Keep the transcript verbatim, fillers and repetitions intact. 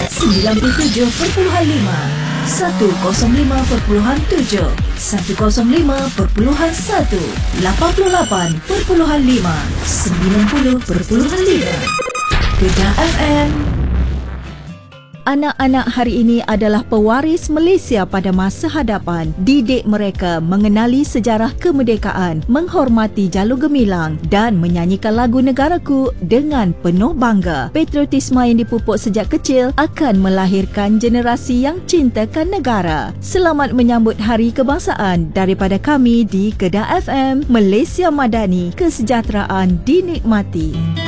sembilan puluh tujuh perpuluhan lima, seratus lima perpuluhan tujuh, seratus lima perpuluhan satu, lapan puluh lapan perpuluhan lima, sembilan puluh perpuluhan lima. Kedah F M. Anak-anak hari ini adalah pewaris Malaysia pada masa hadapan. Didik mereka mengenali sejarah kemerdekaan, menghormati jalur gemilang dan menyanyikan lagu negaraku dengan penuh bangga. Patriotisme yang dipupuk sejak kecil akan melahirkan generasi yang cintakan negara. Selamat menyambut Hari Kebangsaan daripada kami di Kedah F M. Malaysia Madani, kesejahteraan dinikmati.